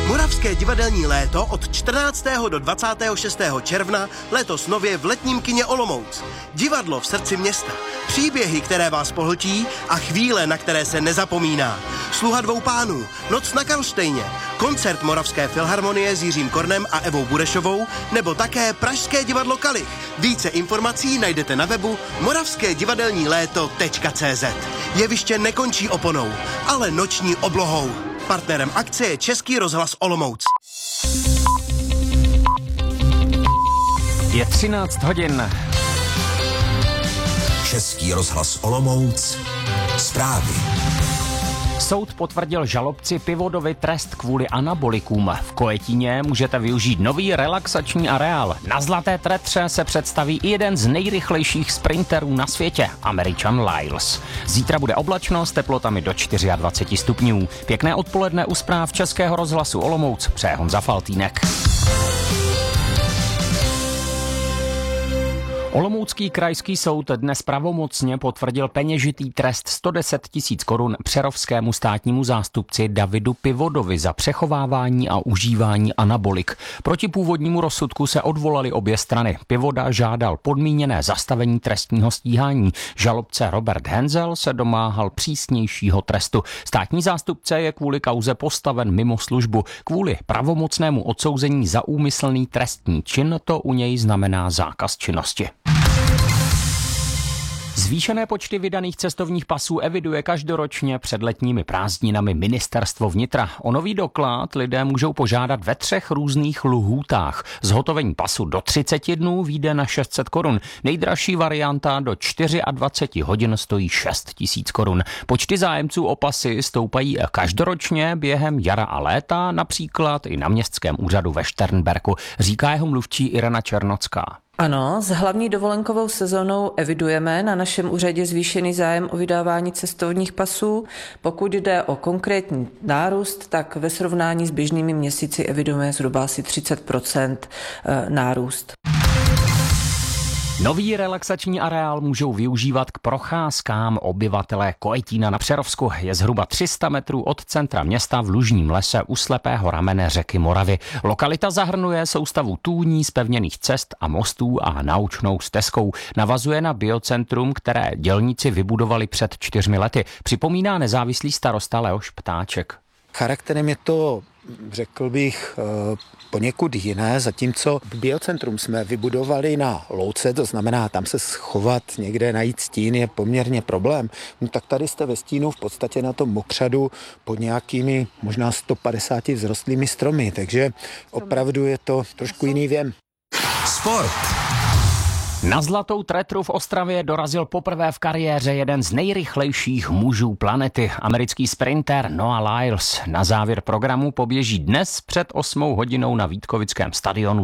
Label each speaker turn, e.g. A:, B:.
A: Moravské divadelní léto od 14. do 26. června letos nově v letním kině Olomouc. Divadlo v srdci města. Příběhy, které vás pohltí a chvíle, na které se nezapomíná. Sluha dvou pánů, Noc na Karlštejně, koncert Moravské filharmonie s Jiřím Kornem a Evou Burešovou, nebo také Pražské divadlo Kalich. Více informací najdete na webu moravskédivadelníléto.cz. Jeviště nekončí oponou, ale noční oblohou. Partnerem akce je Český rozhlas Olomouc.
B: Je 13 hodin.
C: Český rozhlas Olomouc. Zprávy.
B: Soud potvrdil žalobci Pivodovi trest kvůli anabolikům. V Kojetíně můžete využít nový relaxační areál. Na Zlaté Tretře se představí i jeden z nejrychlejších sprinterů na světě, Američan Lyles. Zítra bude oblačno s teplotami do 24 stupňů. Pěkné odpoledne u zpráv Českého rozhlasu Olomouc přeje Honza Faltýnek. Olomoucký krajský soud dnes pravomocně potvrdil peněžitý trest 110 000 korun přerovskému státnímu zástupci Davidu Pivodovi za přechovávání a užívání anabolik. Proti původnímu rozsudku se odvolali obě strany. Pivoda žádal podmíněné zastavení trestního stíhání. Žalobce Robert Henzel se domáhal přísnějšího trestu. Státní zástupce je kvůli kauze postaven mimo službu. Kvůli pravomocnému odsouzení za úmyslný trestní čin to u něj znamená zákaz činnosti. Zvýšené počty vydaných cestovních pasů eviduje každoročně před letními prázdninami Ministerstvo vnitra. O nový doklad lidé můžou požádat ve 3 různých lhůtách. Zhotovení pasu do 30 dnů vyjde na 600 korun. Nejdražší varianta do 24 hodin stojí 6 000 korun. Počty zájemců o pasy stoupají každoročně během jara a léta, například i na městském úřadu ve Šternberku, říká jeho mluvčí Irena Černocká.
D: Ano, s hlavní dovolenkovou sezónou evidujeme na našem úřadě zvýšený zájem o vydávání cestovních pasů. Pokud jde o konkrétní nárůst, tak ve srovnání s běžnými měsíci evidujeme zhruba asi 30% nárůst.
B: Nový relaxační areál můžou využívat k procházkám obyvatelé Kojetína na Přerovsku. Je zhruba 300 metrů od centra města v lužním lese u slepého ramene řeky Moravy. Lokalita zahrnuje soustavu tůní, zpevněných cest a mostů a naučnou stezkou. Navazuje na biocentrum, které dělníci vybudovali před 4 lety. Připomíná nezávislý starosta Leoš Ptáček.
E: Charakterem je to, řekl bych, poněkud jiné, zatímco biocentrum jsme vybudovali na louce, to znamená tam se schovat, někde najít stín je poměrně problém. No, tak tady jste ve stínu v podstatě na tom mokřadu pod nějakými možná 150 vzrostlými stromy, takže opravdu je to trošku jiný věm.
C: Sport.
B: Na Zlatou Tretru v Ostravě dorazil poprvé v kariéře jeden z nejrychlejších mužů planety, americký sprinter Noah Lyles. Na závěr programu poběží dnes před 8 hodinou na Vítkovickém stadionu